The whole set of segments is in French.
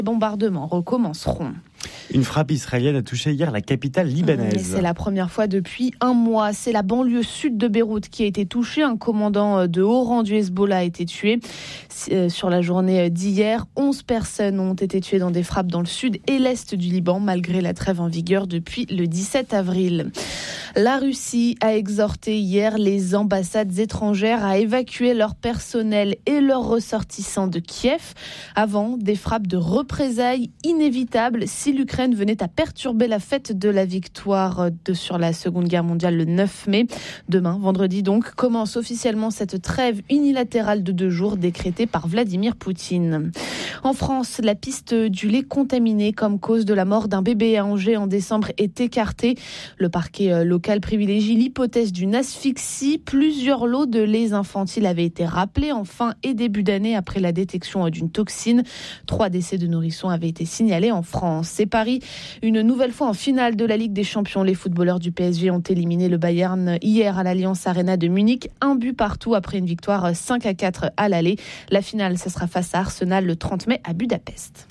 Les bombardements recommenceront. Une frappe israélienne a touché hier la capitale libanaise. C'est la première fois depuis un mois. C'est la banlieue sud de Beyrouth qui a été touchée. Un commandant de haut rang du Hezbollah a été tué. Sur la journée d'hier, 11 personnes ont été tuées dans des frappes dans le sud et l'est du Liban, malgré la trêve en vigueur depuis le 17 avril. La Russie a exhorté hier les ambassades étrangères à évacuer leur personnel et leurs ressortissants de Kiev avant des frappes de représailles inévitables si l'Ukraine venait à perturber la fête de la victoire sur la Seconde Guerre mondiale le 9 mai. Demain, vendredi donc, commence officiellement cette trêve unilatérale de 2 jours décrétée par Vladimir Poutine. En France, la piste du lait contaminé comme cause de la mort d'un bébé à Angers en décembre est écartée. Le parquet local privilégie l'hypothèse d'une asphyxie. Plusieurs lots de lait infantile avaient été rappelés en fin et début d'année après la détection d'une toxine. 3 décès de nourrissons avaient été signalés en France. C'est Paris, une nouvelle fois en finale de la Ligue des Champions. Les footballeurs du PSG ont éliminé le Bayern hier à l'Allianz Arena de Munich. 1 but partout après une victoire 5-4 à l'aller. La finale, ce sera face à Arsenal le 30 mai à Budapest.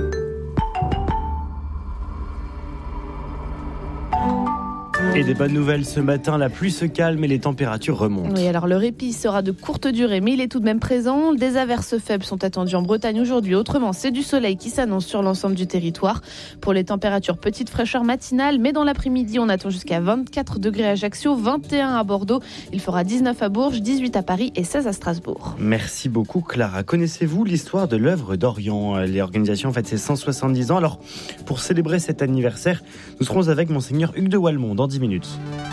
Et des bonnes nouvelles ce matin, la pluie se calme et les températures remontent. Oui, alors le répit sera de courte durée, mais il est tout de même présent. Des averses faibles sont attendues en Bretagne aujourd'hui. Autrement, c'est du soleil qui s'annonce sur l'ensemble du territoire. Pour les températures, petite fraîcheur matinale, mais dans l'après-midi, on attend jusqu'à 24 degrés à Ajaccio, 21 à Bordeaux. Il fera 19 à Bourges, 18 à Paris et 16 à Strasbourg. Merci beaucoup Clara. Connaissez-vous l'histoire de l'œuvre d'Orient ? L'organisation fête ses 170 ans. Alors, pour célébrer cet anniversaire, nous serons avec Monseigneur Hugues de Walmont dans 10 minutes.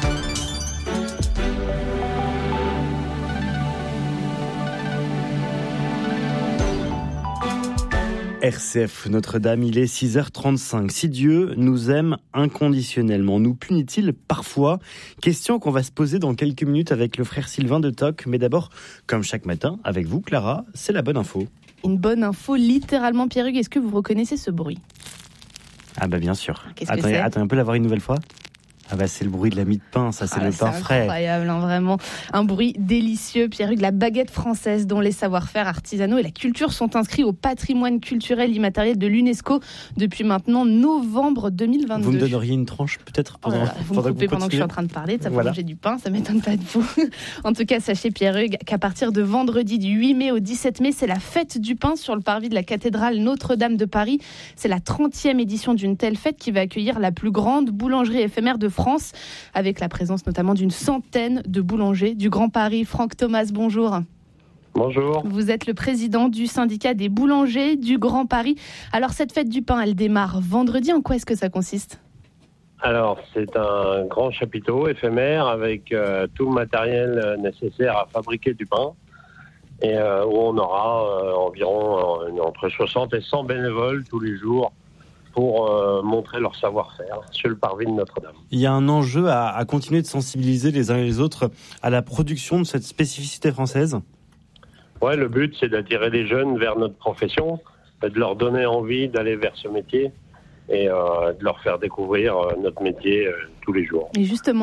RCF Notre-Dame, il est 6h35. Si Dieu nous aime inconditionnellement, nous punit-il parfois ? Question qu'on va se poser dans quelques minutes avec le frère Sylvain de Toc. Mais d'abord, comme chaque matin, avec vous Clara, c'est la bonne info. Une bonne info, littéralement Pierre-Hugues, est-ce que vous reconnaissez ce bruit ? Ah bah bien sûr. Qu'est-ce que c'est ? Attends, on peut l'avoir une nouvelle fois ? Ah bah c'est le bruit de la mie de pain, ça c'est le pain frais. C'est incroyable, vraiment. Un bruit délicieux, Pierre-Hugues, la baguette française dont les savoir-faire artisanaux et la culture sont inscrits au patrimoine culturel immatériel de l'UNESCO depuis maintenant novembre 2022. Vous me donneriez une tranche peut-être pendant, vous me coupez pendant que je suis en train de parler, ça fait manger du pain, ça m'étonne pas de vous. En tout cas, sachez Pierre-Hugues qu'à partir de vendredi du 8 mai au 17 mai, c'est la fête du pain sur le parvis de la cathédrale Notre-Dame de Paris. C'est la 30e édition d'une telle fête qui va accueillir la plus grande boulangerie éphémère de France, avec la présence notamment d'une centaine de boulangers du Grand Paris. Franck Thomas, bonjour. Bonjour. Vous êtes le président du syndicat des boulangers du Grand Paris. Alors cette fête du pain, elle démarre vendredi. En quoi est-ce que ça consiste ? Alors c'est un grand chapiteau éphémère avec tout le matériel nécessaire à fabriquer du pain et où on aura environ entre 60 et 100 bénévoles tous les jours pour montrer leur savoir-faire sur le parvis de Notre-Dame. Il y a un enjeu à continuer de sensibiliser les uns et les autres à la production de cette spécificité française ? Ouais, le but c'est d'attirer les jeunes vers notre profession, de leur donner envie d'aller vers ce métier et de leur faire découvrir notre métier tous les jours. Et justement,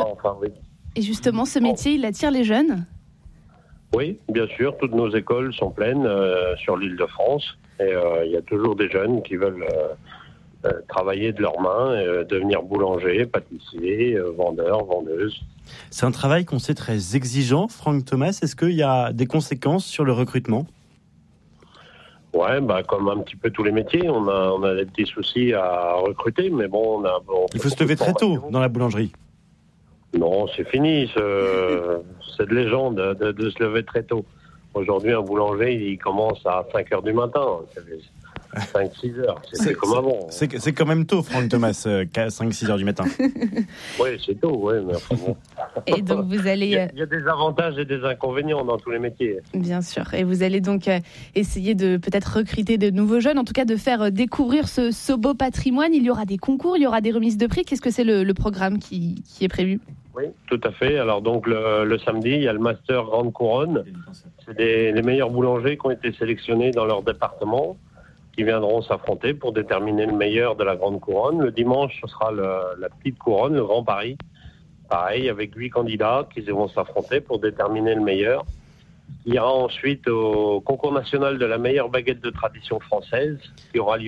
ce métier, il attire les jeunes ? Oui, bien sûr, toutes nos écoles sont pleines sur l'Île-de-France. Et il y a toujours des jeunes qui veulent travailler de leurs mains, devenir boulanger, pâtissier, vendeur, vendeuse. C'est un travail qu'on sait très exigeant, Franck Thomas. Est-ce qu'il y a des conséquences sur le recrutement ? Ouais, comme un petit peu tous les métiers, on a des petits soucis à recruter, mais bon, il faut se lever très tôt dans la boulangerie. Non, c'est fini, c'est de légende de se lever très tôt. Aujourd'hui, un boulanger, il commence à 5h du matin, 5-6 heures, c'est comme avant. C'est quand même tôt, Franck Thomas, 5-6 heures du matin. Oui, c'est tôt, oui, mais enfin bon. Et donc vous allez... Il y a des avantages et des inconvénients dans tous les métiers. Bien sûr, et vous allez donc essayer de peut-être recruter de nouveaux jeunes, en tout cas de faire découvrir ce beau patrimoine. Il y aura des concours, il y aura des remises de prix. Qu'est-ce que c'est le programme qui est prévu ? Oui, tout à fait. Alors donc le samedi, il y a le Master Grande Couronne. C'est les meilleurs boulangers qui ont été sélectionnés dans leur département, qui viendront s'affronter pour déterminer le meilleur de la Grande Couronne. Le dimanche, ce sera la Petite Couronne, le Grand Paris. Pareil, avec 8 candidats qui vont s'affronter pour déterminer le meilleur. ira ensuite au concours national de la meilleure baguette de tradition française, qui aura lieu